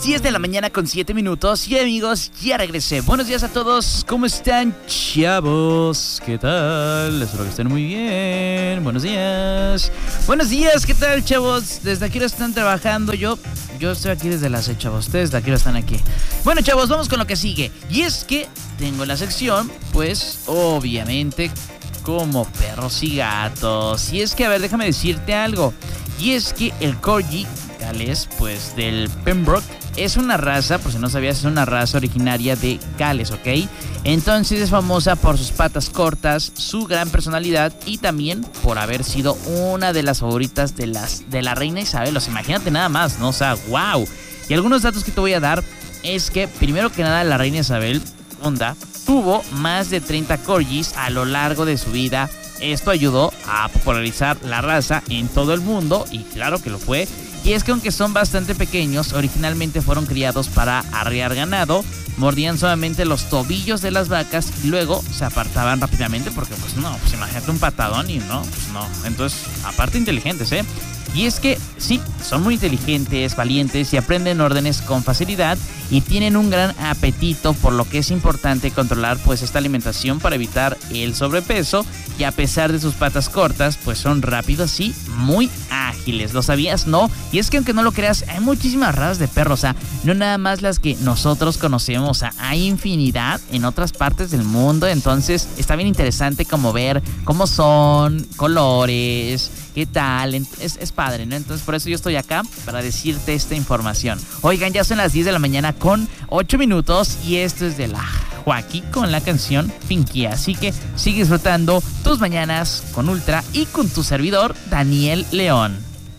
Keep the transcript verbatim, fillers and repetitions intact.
diez de la mañana con siete minutos y amigos, ya regresé. Buenos días a todos, ¿cómo están, chavos? ¿Qué tal? Espero que estén muy bien. Buenos días. Buenos días, ¿qué tal, chavos? Desde aquí lo están trabajando. Yo, yo estoy aquí desde las seis, chavos. Ustedes de aquí lo están aquí. Bueno, chavos, vamos con lo que sigue. Y es que tengo la sección, pues, obviamente, como perros y gatos. Y es que, a ver, déjame decirte algo. Y es que el Corgi Gales, pues del Pembroke, es una raza, por si no sabías, es una raza originaria de Gales, ¿ok? Entonces es famosa por sus patas cortas, su gran personalidad y también por haber sido una de las favoritas de, las, de la reina Isabel. O sea, imagínate nada más, ¿no? O sea, wow. Y algunos datos que te voy a dar es que, primero que nada, la reina Isabel segunda tuvo más de treinta corgis a lo largo de su vida. Esto ayudó a popularizar la raza en todo el mundo y claro que lo fue. Y es que aunque son bastante pequeños, originalmente fueron criados para arrear ganado, mordían suavemente los tobillos de las vacas y luego se apartaban rápidamente porque pues no, pues imagínate un patadón y no, pues no. Entonces, aparte inteligentes, ¿eh? Y es que sí, son muy inteligentes, valientes y aprenden órdenes con facilidad y tienen un gran apetito, por lo que es importante controlar pues esta alimentación para evitar el sobrepeso. Y a pesar de sus patas cortas, pues son rápidos y muy ágiles. ¿Lo sabías? No. Y es que aunque no lo creas, hay muchísimas razas de perros, o sea, no nada más las que nosotros conocemos, o sea, hay infinidad en otras partes del mundo. Entonces está bien interesante como ver cómo son, colores, qué tal, es, es padre, ¿no? Entonces por eso yo estoy acá para decirte esta información. Oigan, ya son las diez de la mañana con ocho minutos y esto es de la Joaquín con la canción Pinky. Así que sigue disfrutando tus mañanas con Ultra y con tu servidor Daniel León.